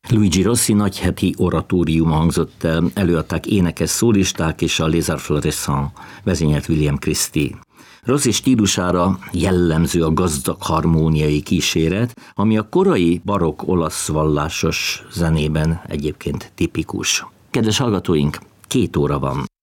Luigi Rossi nagyheti oratóriuma hangzott el, előadták énekes szólisták és a Les Arts Florissants, vezényelt William Christie. Rossi stílusára jellemző a gazdag harmóniai kíséret, ami a korai barokk olasz vallásos zenében egyébként tipikus. Kedves hallgatóink, 2 óra van.